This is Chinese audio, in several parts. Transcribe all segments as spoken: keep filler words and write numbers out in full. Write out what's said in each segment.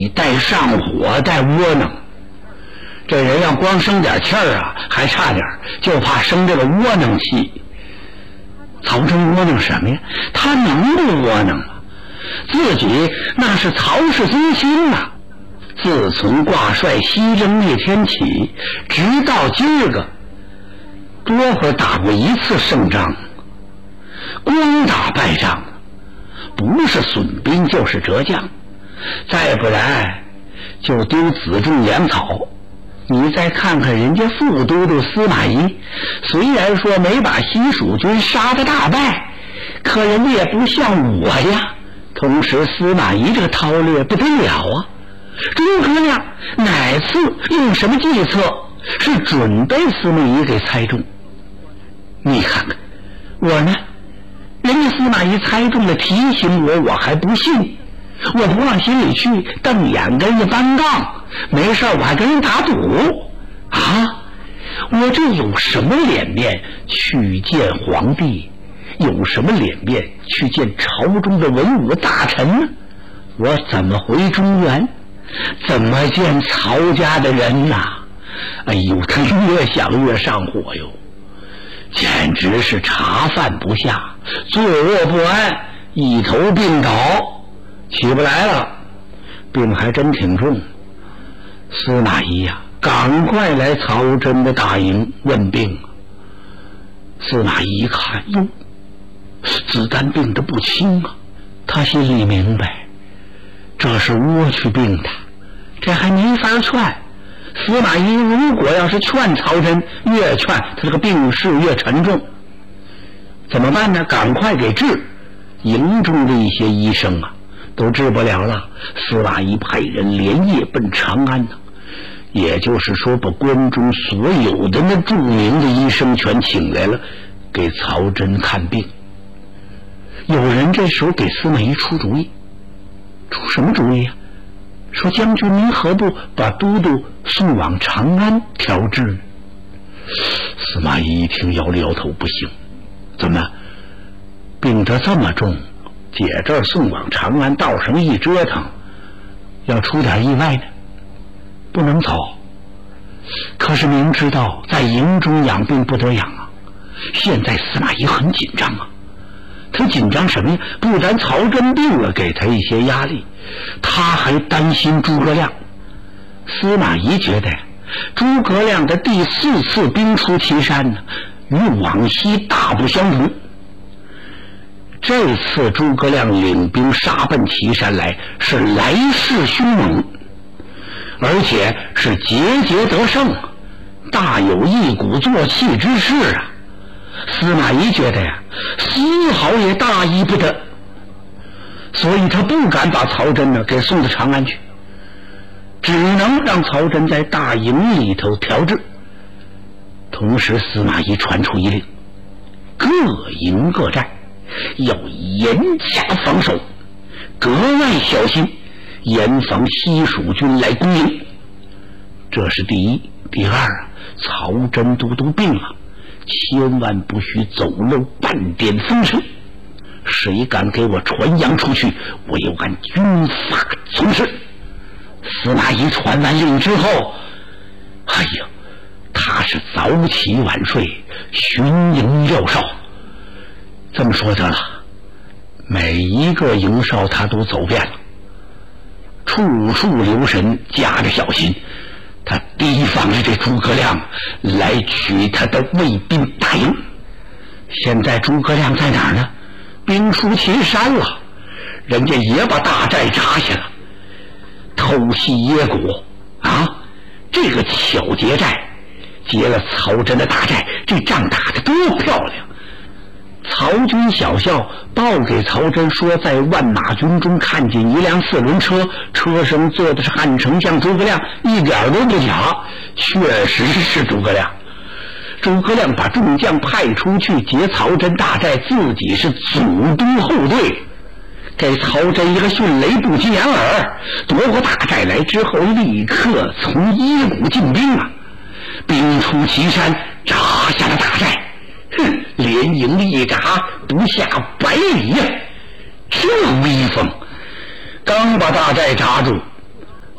你带上火带窝囊，这人要光生点气儿啊还差点，就怕生这个窝囊气。曹真窝囊什么呀？他能不窝囊吗？自己那是曹氏宗亲呐、啊，自从挂帅西征那天起，直到今儿个多会打过一次胜仗，光打败仗，不是损兵就是折将，再不然就丢子重粮草。你再看看人家副都督司马懿，虽然说没把西蜀军杀得大败，可人家也不像我呀。同时司马懿这个韬略不得了啊，诸葛亮哪次用什么计策是准被司马懿给猜中？你看看我呢，人家司马懿猜中了提醒我，我还不信，我不往心里去，瞪眼跟人家搬杠，没事我还跟人打赌啊！我这有什么脸面去见皇帝？有什么脸面去见朝中的文武大臣呢？我怎么回中原？怎么见曹家的人呐、啊？哎呦，他越想越上火哟，简直是茶饭不下，坐卧不安，一头病倒，起不来了，病还真挺重。司马懿呀、啊，赶快来曹真的大营问病。司马懿一看，哟，子丹病得不轻啊，他心里明白，这是窝去病的，这还没法劝。司马懿如果要是劝曹真，越劝他这个病势越沉重，怎么办呢？赶快给治。营中的一些医生啊都治不了了，司马懿派人连夜奔长安呢，也就是说把关中所有的那著名的医生全请来了，给曹真看病。有人这时候给司马懿出主意，出什么主意啊？说将军您何不把都督送往长安调治呢？司马懿一听摇了摇头，不行，怎么病得这么重，姐这儿送往长安，道上一折腾，要出点意外呢，不能走。可是明知道在营中养病不得养啊，现在司马懿很紧张啊。他紧张什么呀？不但曹真病了给他一些压力，他还担心诸葛亮。司马懿觉得呀，诸葛亮的第四次兵出祁山呢，与往昔大不相同。这次诸葛亮领兵杀奔祁山来，是来势凶猛，而且是节节得胜，大有一鼓作气之势啊。司马懿觉得呀，丝毫也大意不得，所以他不敢把曹真呢给送到长安去，只能让曹真在大营里头调治。同时司马懿传出一令，各营各寨要严加防守，格外小心，严防西蜀军来攻营。这是第一。第二啊，曹真都督病了，千万不许走漏半点风声，谁敢给我传扬出去，我又按军法从事。司马懿传完令之后，哎呀，他是早起晚睡，巡营要哨。这么说得了，每一个营哨他都走遍了，处处留神，夹着小心，他提防着这诸葛亮来取他的卫兵大营。现在诸葛亮在哪儿呢？兵出祁山了，人家也把大寨扎下了，偷袭耶谷啊！这个巧劫寨劫了曹真的大寨，这仗打得多漂亮！曹军小校报给曹真说，在万马军中看见一辆四轮车，车上坐的是汉丞相诸葛亮，一点都不假，确实是诸葛亮。诸葛亮把众将派出去劫曹真大寨，自己是祖督后队，给曹真一个迅雷不及掩耳。夺过大寨来之后，立刻从耶谷进兵啊，兵出祁山，扎下了大寨。哼，连营一扎不下百里呀，这威风！刚把大寨扎住，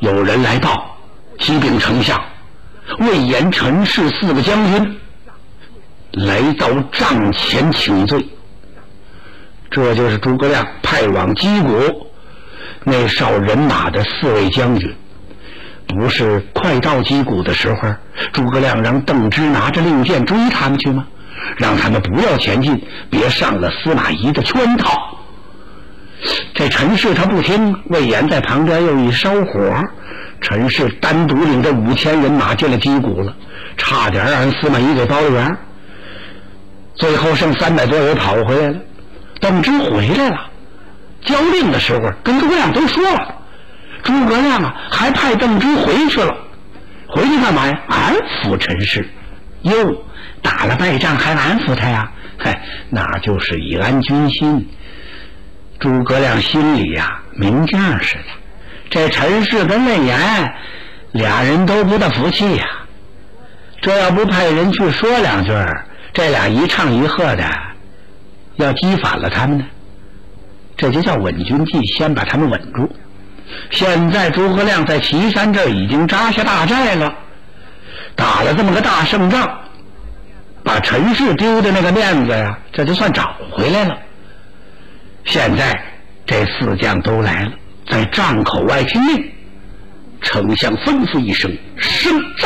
有人来报，启禀丞相，魏延、陈氏四个将军来到帐前请罪。这就是诸葛亮派往击鼓那哨人马的四位将军。不是快到击鼓的时候，诸葛亮让邓芝拿着令箭追他们去吗？让他们不要前进，别上了司马懿的圈套。这陈氏他不听，魏延在旁边又一烧火，陈氏单独领着五千人马进了击鼓了，差点让人司马懿给包了圆。最后剩三百多人跑回来了，邓芝回来了，交令的时候跟诸葛亮都说了，诸葛亮啊还派邓芝回去了，回去干嘛呀？安抚陈氏。哟，打了败仗还安抚他呀？嗨，那就是以安军心。诸葛亮心里呀、啊、明镜似的，这陈氏跟魏延俩人都不大服气呀、啊。这要不派人去说两句，这俩一唱一和的，要激反了他们呢。这就叫稳军计，先把他们稳住。现在诸葛亮在岐山这儿已经扎下大寨了，打了这么个大胜仗，把陈氏丢的那个面子呀，这就算找回来了。现在这四将都来了，在帐口外听令。丞相吩咐一声，升帐。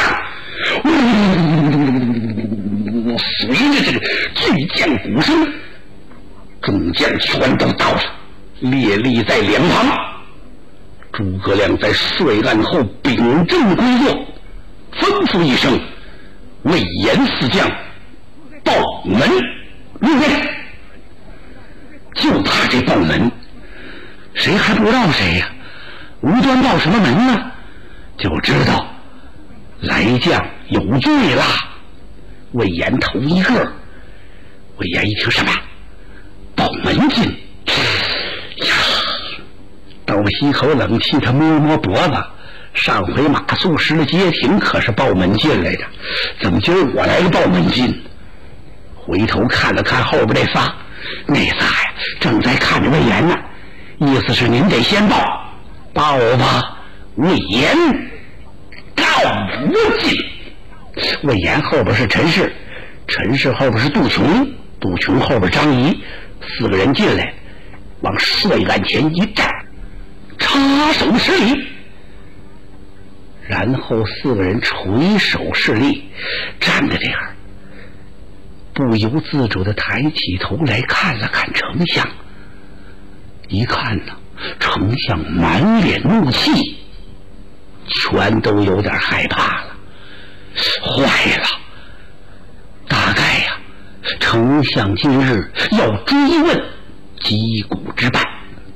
随着这个巨将鼓声，众将全都到了，列立在两旁。诸葛亮在睡案后秉正归坐，吩咐一声，魏延四将报门入内。就怕这报门，谁还不知道谁呀、啊？无端报什么门呢？就知道来将有罪啦。魏延头一个，魏延一听什么报门进呀，倒吸口冷气，他摸摸脖子，上回马谡失了街亭可是报门进来的，怎么今儿我来个报门进？回头看了看后边那仨，那仨呀正在看着魏延呢，意思是您得先报，报吧。魏延告无进。魏延后边是陈氏，陈氏后边是杜琼，杜琼后边张仪，四个人进来，往睡案前一站，插手施礼，然后四个人垂手施礼，站在这样，不由自主地抬起头来看了看丞相，一看呢，丞相满脸怒气，全都有点害怕了。坏了，大概呀、啊，丞相今日要追问击鼓之败。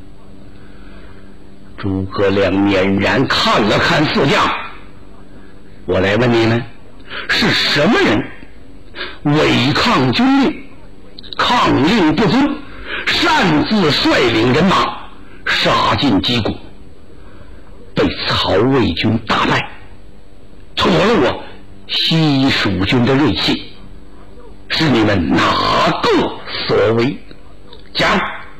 诸葛亮佞然看了看四将，我来问你们，是什么人违抗军令，抗令不遵，擅自率领人马杀进击鼓，被曹魏军大败，挫了我西蜀军的锐气，是你们哪个所为？讲。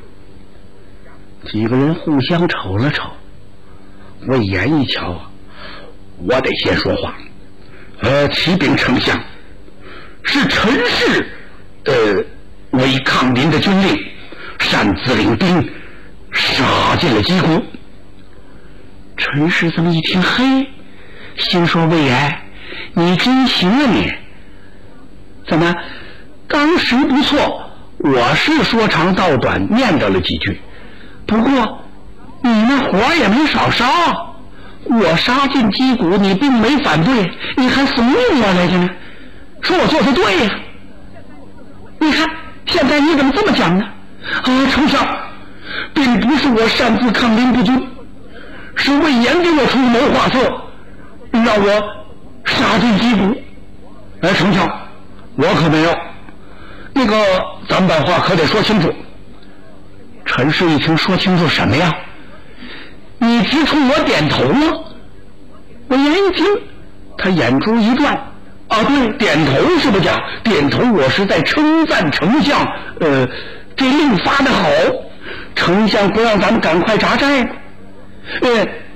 几个人互相瞅了瞅，魏延一瞧啊，我得先说话。呃，启禀丞相，是陈氏呃违抗您的军令，擅自领兵杀进了击鼓。陈氏这么一听，嘿，心说魏延，你真行啊你！怎么，当时不错，我是说长道短，念叨了几句，不过你那火也没少烧，我杀进击鼓，你并没反对，你还怂恿我来着呢，说我做的对呀、啊。你看现在你怎么这么讲呢？啊，丞相，并不是我擅自抗令不遵，是魏延给我出谋划策，让我杀进击鼓。哎，丞相，我可没有。那个，咱们把话可得说清楚。陈氏一听，说清楚什么呀？你直冲我点头了。魏延一听，他眼珠一转，啊，对，点头是不假，点头我是在称赞丞相，呃，这令发得好，丞相不让咱们赶快扎寨吗？呃，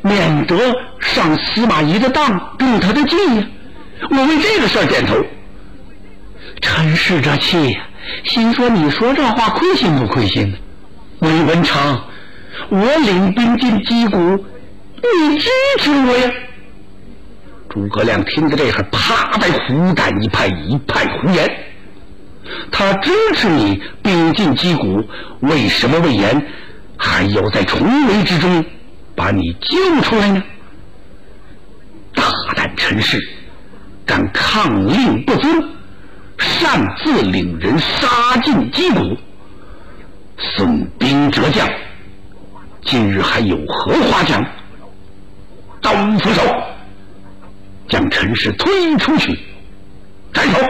免得上司马懿的当，动他的计呀。我为这个事儿点头。陈氏这气呀，心说你说这话亏心不亏心呢？魏文长，我领兵进击鼓，你支持我呀？诸葛亮听着这会儿，啪的胡蛋一派，一派胡言。他支持你兵进击鼓，为什么魏延还要在重围之中把你救出来呢？大胆陈氏，敢抗令不遵，擅自领人杀进击鼓，损兵折将，今日还有何夸奖？刀斧手，将陈氏推出去斩首。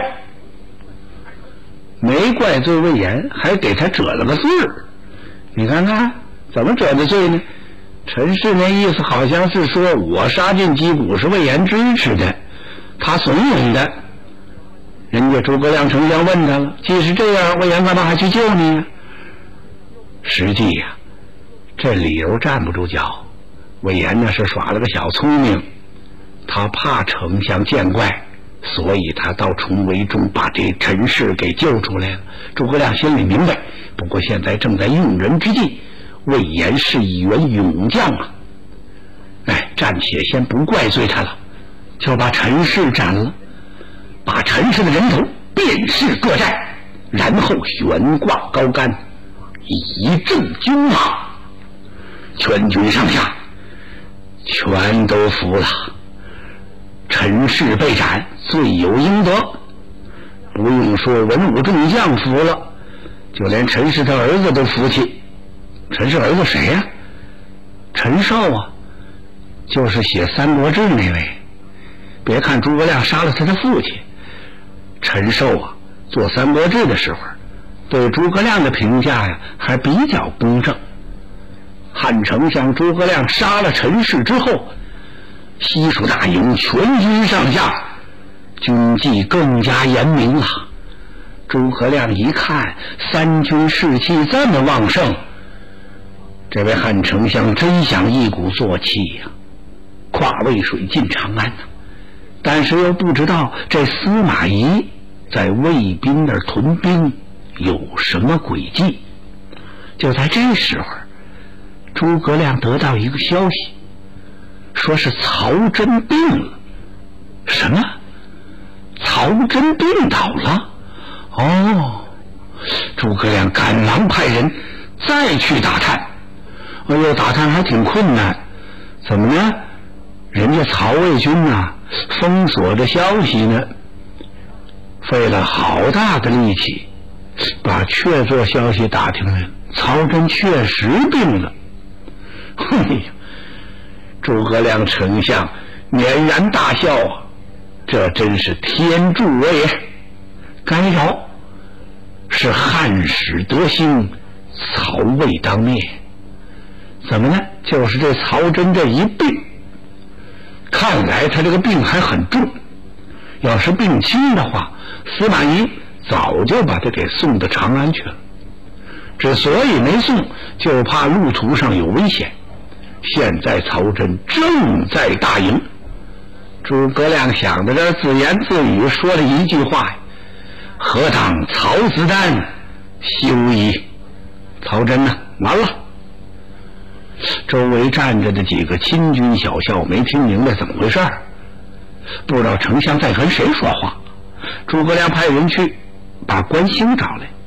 没怪罪魏延，还给他折了个罪儿。你看看怎么折的罪呢？陈氏那意思好像是说我杀进击鼓是魏延支持的，他怂恿的。人家诸葛亮丞相问他了，既是这样，魏延干嘛还去救你呀？实际呀、啊，这理由站不住脚。魏延呢是耍了个小聪明，他怕丞相见怪，所以他到重围中把这陈氏给救出来了。诸葛亮心里明白，不过现在正在用人之际，魏延是一员勇将啊，哎，暂且先不怪罪他了，就把陈氏斩了，把陈氏的人头遍释各寨，然后悬挂高杆，一阵军马，全军上下全都服了。陈氏被斩，罪有应得，不用说文武众将服了，就连陈氏他儿子都服气。陈氏儿子谁呀、啊？陈寿啊，就是写《三国志》那位。别看诸葛亮杀了他的父亲，陈寿啊做《三国志》的时候，对诸葛亮的评价呀还比较公正。汉丞相诸葛亮杀了陈氏之后，西蜀大营全军上下，军纪更加严明了。诸葛亮一看三军士气这么旺盛，这位汉丞相真想一鼓作气呀、啊，跨渭水进长安呢、啊。但是又不知道这司马懿在魏兵那儿屯兵有什么诡计。就在这时候，诸葛亮得到一个消息，说是曹真病了。什么？曹真病倒了？哦，诸葛亮赶忙派人再去打探。哎呦，打探还挺困难。怎么呢？人家曹魏军啊封锁着消息呢，费了好大的力气，把确凿消息打听来了。曹真确实病了。嘿呀，诸葛亮丞相捻然大笑啊，这真是天助我也！该饶，是汉室德兴，曹魏当灭。怎么呢？就是这曹真这一病，看来他这个病还很重。要是病轻的话，司马懿早就把他给送到长安去了。之所以没送，就怕路途上有危险。现在曹真正在大营，诸葛亮想到这，自言自语说了一句话：何当曹子丹休矣。曹真呢，完了。周围站着的几个亲军小校没听明白怎么回事，不知道丞相在跟谁说话。诸葛亮派人去把关兴找来，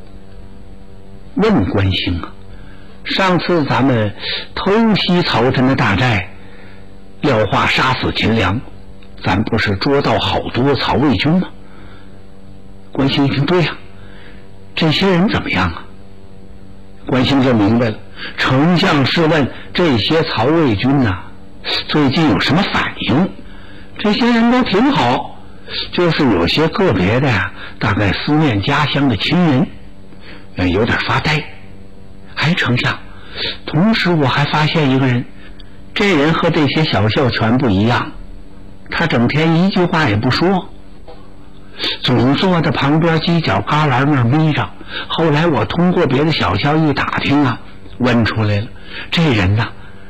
问关兴啊，上次咱们偷袭曹真的大寨，廖化杀死秦良，咱不是捉到好多曹魏军吗？关兴一听，对呀、啊，这些人怎么样啊？关兴就明白了，丞相是问这些曹魏军呐、啊，最近有什么反应？这些人都挺好，就是有些个别的呀、啊，大概思念家乡的亲人，呃，有点发呆。哎，丞相，同时我还发现一个人，这人和这些小校全不一样，他整天一句话也不说，总坐在旁边犄角旮旯那儿眯着。后来我通过别的小校一打听啊，问出来了，这人呐、啊，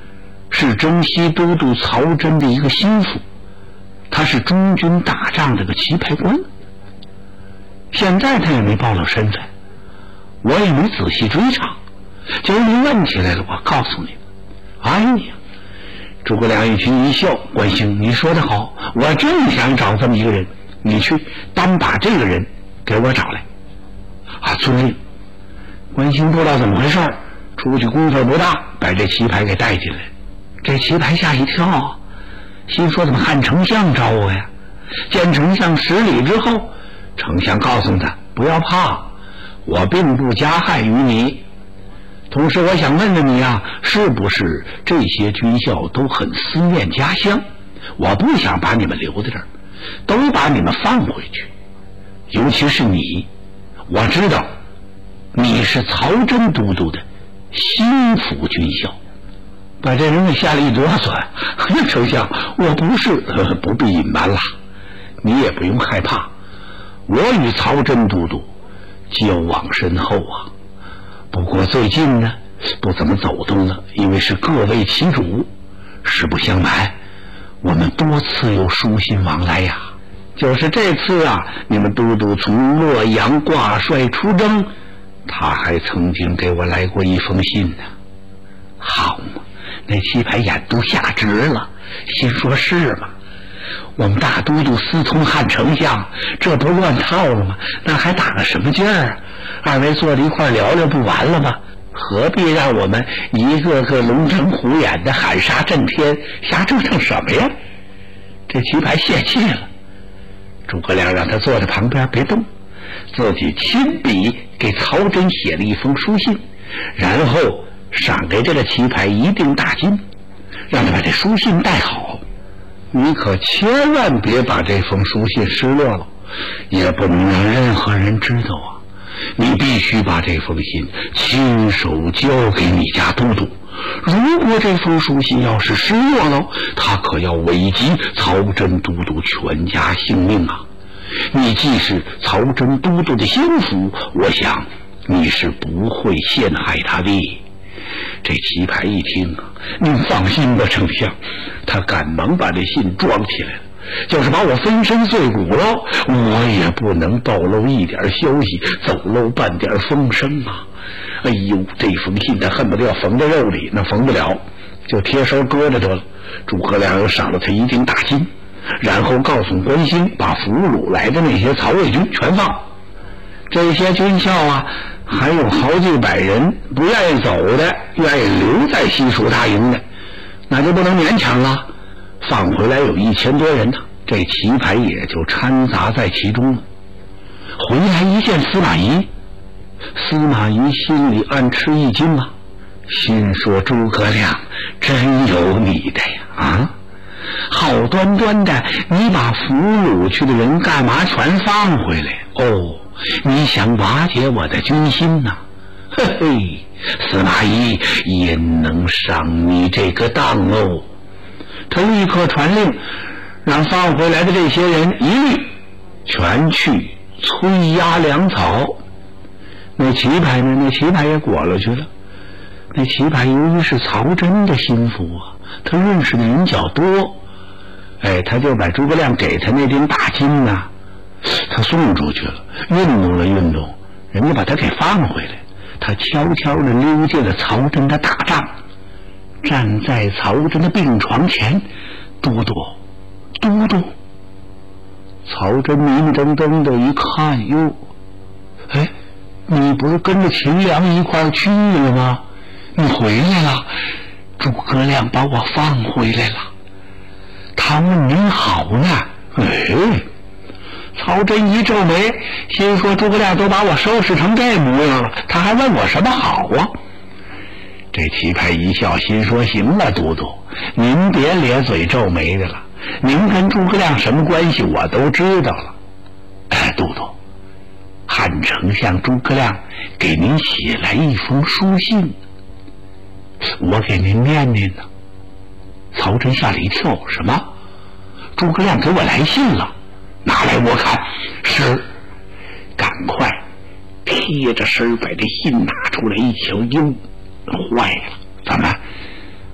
是征西都督曹真的一个心腹，他是中军大帐这个棋牌官。现在他也没暴露身份，我也没仔细追查，今儿您问起来了，我告诉你。哎呀，诸葛亮一听一笑，关兴，你说得好，我正想找这么一个人，你去单把这个人给我找来。啊，遵令。关兴不知道怎么回事，出去功夫不大，把这棋牌给带进来。这棋牌吓一跳，心说怎么汉丞相找我呀？见丞相十里之后，丞相告诉他不要怕，我并不加害于你。同时我想问问你啊，是不是这些军校都很思念家乡？我不想把你们留在这儿，都把你们放回去。尤其是你，我知道你是曹真都督的心腹军校。把这人给吓了一哆嗦。丞相，我不是、呃、不必隐瞒了，你也不用害怕，我与曹真都督交往深厚啊。不过最近呢不怎么走动了，因为是各为其主。实不相瞒，我们多次有书信往来呀。就是这次啊，你们都督从洛阳挂帅出征，他还曾经给我来过一封信呢。好嘛，那棋牌眼都吓直了，心说是吗？我们大都督私通汉丞相，这不乱套了吗？那还打个什么劲儿啊？二位坐在一块聊聊不完了吗？何必让我们一个个龙睁虎眼的喊杀震天，瞎折腾什么呀？这棋牌泄气了。诸葛亮让他坐在旁边别动，自己亲笔给曹真写了一封书信，然后赏给这个棋牌一锭大金，让他把这书信带好。你可千万别把这封书信失落了，也不能让任何人知道啊！你必须把这封信亲手交给你家都督。如果这封书信要是失落了，他可要危及曹真都督全家性命啊！你既是曹真都督的心腹，我想你是不会陷害他的。这棋牌一听啊，您放心吧，丞相。他赶忙把这信装起来了，就是把我分身碎骨了，我也不能暴露一点消息，走漏半点风声啊！哎呦，这封信他恨不得要缝在肉里，那缝不了，就贴身搁着得了。诸葛亮又赏了他一锭大金，然后告诉关兴，把俘虏来的那些曹魏军全放。这些军校啊，还有好几百人不愿意走的，愿意留在西蜀大营的，那就不能勉强了。放回来有一千多人呢，这棋牌也就掺杂在其中了。回来一见司马懿，司马懿心里暗吃一惊啊，心说诸葛亮真有你的呀啊！好端端的你把俘虏去的人干嘛全放回来？哦，你想瓦解我的军心呐、啊？嘿嘿，司马懿焉能上你这个当哦！他立刻传令，让放回来的这些人一律全去催押粮草。那棋牌呢？那棋牌也裹了去了。那棋牌由于是曹真的心腹啊，他认识的人较多，哎，他就把诸葛亮给他那锭大金呐、啊，他送出去了，运动了运动，人家把他给放回来。他悄悄地溜进了曹真的大帐，站在曹真的病床前，都督，都督。曹真迷瞪瞪的一看，哟，哎，你不是跟着秦良一块去了吗？你回来了。诸葛亮把我放回来了。他问您好呢。哎，曹真一皱眉，心说诸葛亮都把我收拾成这模样了，他还问我什么好啊？这棋牌一笑，心说行了，都督，您别咧嘴皱眉的了，您跟诸葛亮什么关系我都知道了。哎，都督，汉丞相诸葛亮给您写来一封书信，我给您念念呢。曹真吓了一跳，什么？诸葛亮给我来信了？拿来我看。是。赶快贴着身把这信拿出来一瞧，哟，坏了，怎么让汉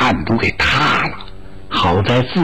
案都给塌了。好在自